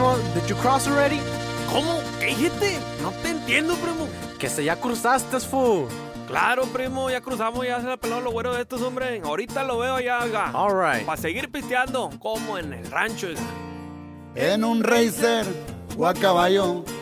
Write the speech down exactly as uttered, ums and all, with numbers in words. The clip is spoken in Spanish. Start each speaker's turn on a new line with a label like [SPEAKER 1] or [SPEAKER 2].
[SPEAKER 1] primo, did you cross already?
[SPEAKER 2] ¿Cómo? ¿Qué dijiste? No te entiendo, primo.
[SPEAKER 1] Que se ya cruzaste, fool.
[SPEAKER 2] Claro, primo, ya cruzamos, ya se la pelaron los güeros de estos, hombre. Ahorita lo veo ya, oiga.
[SPEAKER 1] All right.
[SPEAKER 2] Para seguir pisteando, como en el rancho, oiga.
[SPEAKER 3] En un racer o a caballo,